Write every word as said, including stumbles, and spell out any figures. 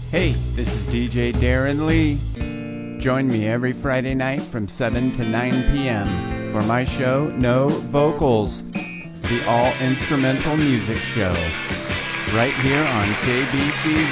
Hey, this is D J Darren Lee. Join me every Friday night from seven to nine p m for my show, No Vocals, the all-instrumental music show, right here on K B C